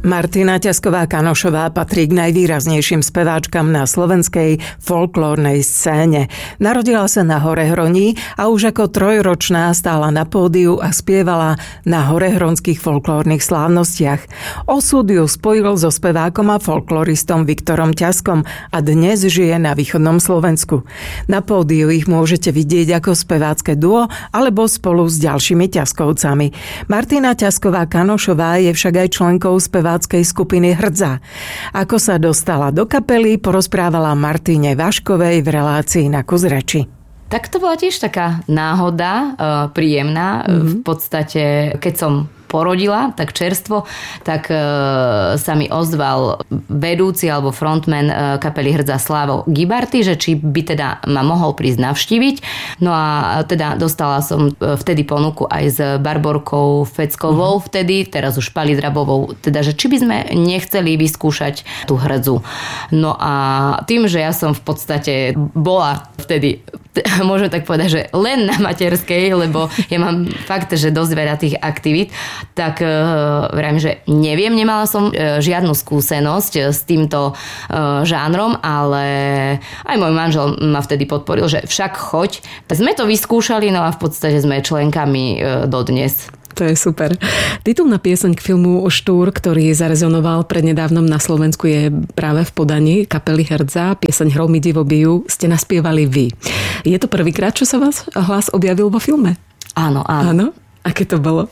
Martina Ťasková-Kanošová patrí k najvýraznejším speváčkam na slovenskej folklórnej scéne. Narodila sa na Horehroní a už ako trojročná stála na pódiu a spievala na horehronských folklórnych slávnostiach. Osud ju spojil so spevákom a folkloristom Viktorom Ťaskom a dnes žije na východnom Slovensku. Na pódiu ich môžete vidieť ako spevácké duo alebo spolu s ďalšími Ťaskovcami. Martina Ťasková-Kanošová je však aj členkou speváckej skupiny Hrdza. Ako sa dostala do kapely, porozprávala Martine Vaškovej v relácii Na kus reči. Tak to bola tiež taká náhoda, príjemná. V podstate, keď som porodila, tak čerstvo, tak sa mi ozval vedúci alebo frontman kapely Hrdza Slavo Gibarty, že či by teda ma mohol prísť navštíviť. No a teda dostala som vtedy ponuku aj s Barborkou Feckovou vtedy, teraz už Palidrabovou, teda, že či by sme nechceli vyskúšať tú Hrdzu. No a tým, že ja som v podstate bola vtedy, môžem tak povedať, že len na materskej, lebo ja mám fakt, že dosť veľa tých aktivít, tak vrajím, že neviem, nemala som žiadnu skúsenosť s týmto žánrom, ale aj môj manžel ma vtedy podporil, že však choď. Sme to vyskúšali, no a v podstate sme členkami dodnes. To je super. Titulná pieseň k filmu Štúr, ktorý zarezonoval prednedávnom na Slovensku, je práve v podaní kapely Hrdza. Pieseň Hromy divo bijú ste naspievali vy. Je to prvýkrát, čo sa vás hlas objavil vo filme? Áno. Áno? Aké to bolo?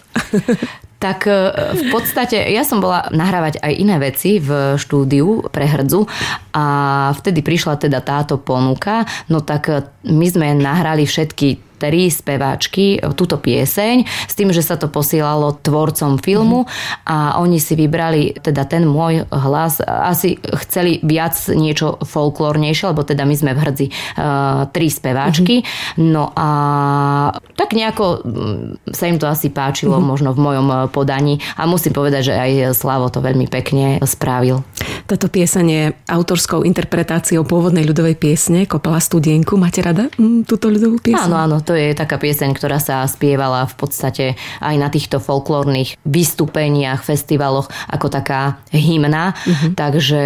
Tak v podstate ja som bola nahrávať aj iné veci v štúdiu pre Hrdzu a vtedy prišla teda táto ponuka, no tak my sme nahrali všetky 3 speváčky túto pieseň s tým, že sa to posielalo tvorcom filmu a oni si vybrali teda ten môj hlas. Asi chceli viac niečo folklórnejšie, lebo teda my sme v Hrdzi 3 speváčky. No a tak nejako sa im to asi páčilo možno v mojom podaní a musím povedať, že aj Slavo to veľmi pekne spravil. Táto pieseň je autorskou interpretáciou pôvodnej ľudovej piesne Kopala studienku. Máte rada túto ľudovú pieseň? Áno, to je taká pieseň, ktorá sa spievala v podstate aj na týchto folklórnych vystúpeniach, festivaloch ako taká hymna. Takže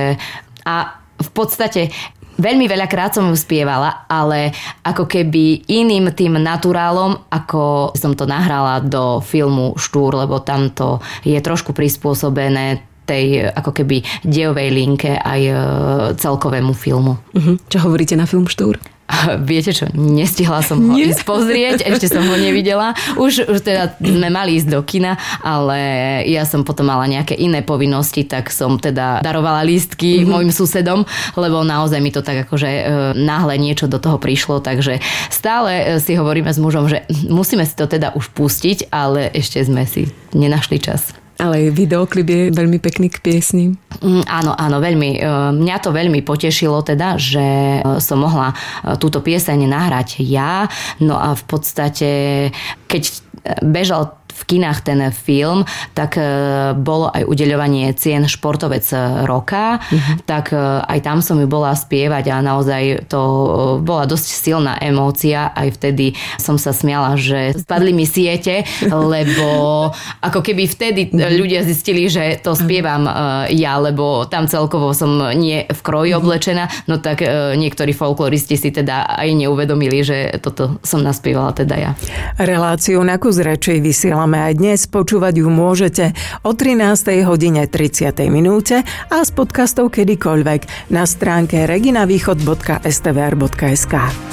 a v podstate veľmi veľakrát som ju spievala, ale ako keby iným tým naturálom, ako som to nahrala do filmu Štúr, lebo tam to je trošku prispôsobené tej ako keby dejovej linke aj celkovému filmu. Čo hovoríte na film Štúr? Viete čo, nestihla som ho ísť pozrieť, ešte som ho nevidela. Už teda sme mali ísť do kina, ale ja som potom mala nejaké iné povinnosti, tak som teda darovala lístky mojim susedom, lebo naozaj mi to tak akože náhle niečo do toho prišlo, takže stále si hovoríme s mužom, že musíme si to teda už pustiť, ale ešte sme si nenašli čas. Ale videoklip je veľmi pekný k piesni. Áno, veľmi. Mňa to veľmi potešilo teda, že som mohla túto pieseň nahrať ja. No a v podstate, keď bežal v kinách ten film, tak bolo aj udeľovanie cien Športovec roka, tak aj tam som ju bola spievať a naozaj to bola dosť silná emócia. Aj vtedy som sa smiala, že spadli mi siete, lebo ako keby vtedy ľudia zistili, že to spievam ja, lebo tam celkovo som nie v kroji oblečená, no tak niektorí folkloristi si teda aj neuvedomili, že toto som naspievala teda ja. Reláciu Na kus reči vysielame aj dnes, počúvať ju môžete o 13:30 a z podcastov kedykoľvek na stránke reginavýchod.stvr.sk.